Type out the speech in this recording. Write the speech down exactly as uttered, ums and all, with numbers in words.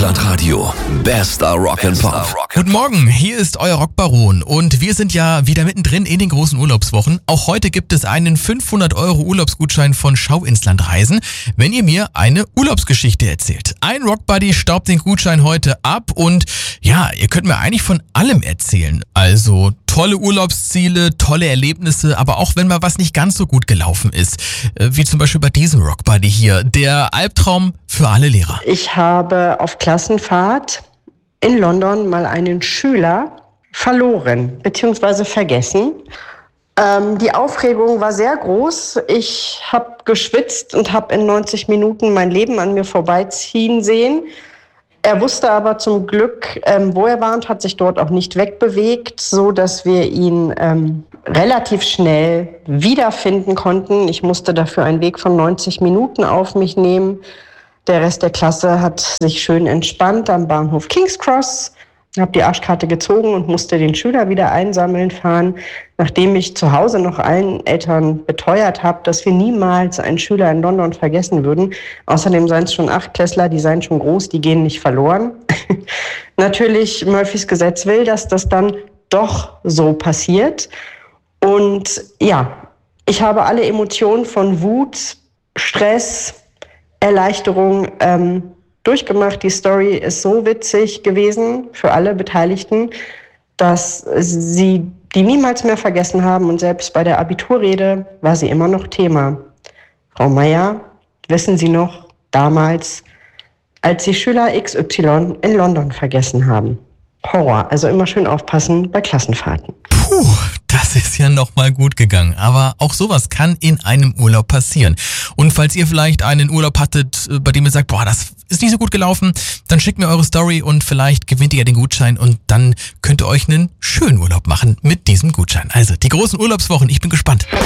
Deutschlandradio. Bester Rock and Pop. Guten Morgen, hier ist euer Rockbaron und wir sind ja wieder mittendrin in den großen Urlaubswochen. Auch heute gibt es einen fünfhundert Euro Urlaubsgutschein von Schau ins Land Reisen, wenn ihr mir eine Urlaubsgeschichte erzählt. Ein Rockbuddy staubt den Gutschein heute ab und ja, ihr könnt mir eigentlich von allem erzählen. Also tolle Urlaubsziele, tolle Erlebnisse, aber auch wenn mal was nicht ganz so gut gelaufen ist. Wie zum Beispiel bei diesem Rockbuddy hier, der Albtraum für alle Lehrer. Ich habe auf Klassenfahrt in London mal einen Schüler verloren bzw. vergessen. Ähm, die Aufregung war sehr groß. Ich habe geschwitzt und habe in neunzig Minuten mein Leben an mir vorbeiziehen sehen. Er wusste aber zum Glück, ähm, wo er war und hat sich dort auch nicht wegbewegt, so dass wir ihn ähm, relativ schnell wiederfinden konnten. Ich musste dafür einen Weg von neunzig Minuten auf mich nehmen. Der Rest der Klasse hat sich schön entspannt am Bahnhof King's Cross. Ich habe die Arschkarte gezogen und musste den Schüler wieder einsammeln fahren, nachdem ich zu Hause noch allen Eltern beteuert habe, dass wir niemals einen Schüler in London vergessen würden. Außerdem seien es schon Achtklässler, die seien schon groß, die gehen nicht verloren. Natürlich, Murphys Gesetz will, dass das dann doch so passiert. Und ja, ich habe alle Emotionen von Wut, Stress, Erleichterung ähm, durchgemacht. Die Story ist so witzig gewesen für alle Beteiligten, dass sie die niemals mehr vergessen haben und selbst bei der Abiturrede war sie immer noch Thema. Frau Meier, wissen Sie noch, damals, als Sie Schüler X Y in London vergessen haben? Horror, also immer schön aufpassen bei Klassenfahrten. Puh, das ist ja nochmal gut gegangen. Aber auch sowas kann in einem Urlaub passieren. Und falls ihr vielleicht einen Urlaub hattet, bei dem ihr sagt, boah, das ist nicht so gut gelaufen, dann schickt mir eure Story und vielleicht gewinnt ihr ja den Gutschein und dann könnt ihr euch einen schönen Urlaub machen mit diesem Gutschein. Also, die großen Urlaubswochen, ich bin gespannt.